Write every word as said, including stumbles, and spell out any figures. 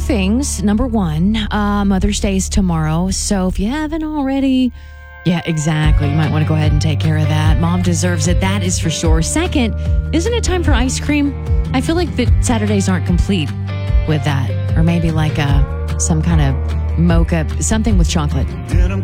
things. Number one, uh, Mother's Day is tomorrow. So if you haven't already, yeah, exactly. You might want to go ahead and take care of that. Mom deserves it. That is for sure. Second, isn't it time for ice cream? I feel like that Saturdays aren't complete with that. Or maybe like a, some kind of mocha, something with chocolate.